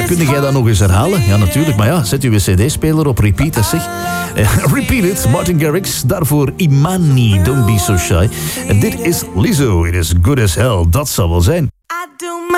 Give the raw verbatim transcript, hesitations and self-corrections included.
kun jij dat nog eens herhalen? Ja, natuurlijk. Maar ja, zet uw cd-speler op repeat, dat zeg. Uh, repeat it, Martin Garrix. Daarvoor Imani, Don't Be So Shy. En dit is Lizzo, It Is Good As Hell. Dat zal wel zijn.